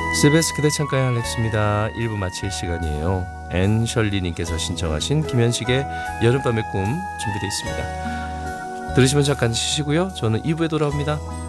CBS 그대 창가의 알렉스입니다. 1부 마칠 시간이에요. 앤셜리님께서 신청하신 김현식의 여름밤의 꿈 준비되어 있습니다. 들으시면 잠깐 쉬시고요. 저는 2부에 돌아옵니다.